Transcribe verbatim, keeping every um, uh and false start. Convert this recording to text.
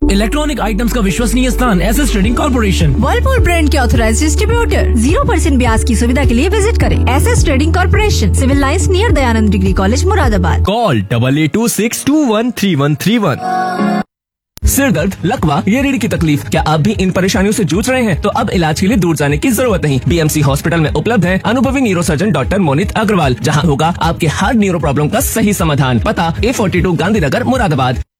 Electronic items का विश्वसनीय स्थान S S trading corporation. Whirlpool brand के ऑथराइज्ड डिस्ट्रीब्यूटर। जीरो परसेंट ब्याज की सुविधा के लिए विजिट करें S S trading corporation, civil lines near Dayanand degree college, Moradabad. Call double eight to six to one three one three one. सिर दर्द, लकवा या रीढ़ की तकलीफ, क्या आप भी इन परेशानियों से जूझ रहे हैं? तो अब इलाज के लिए दूर जाने की जरूरत नहीं। बी एम सी हॉस्पिटल में उपलब्ध है अनुभवी न्यूरोसर्जन डॉक्टर मोनित अग्रवाल, जहां होगा आपके हर न्यूरो प्रॉब्लम का सही समाधान। पता ए फोर्टी टू गांधीनगर, मुरादाबाद।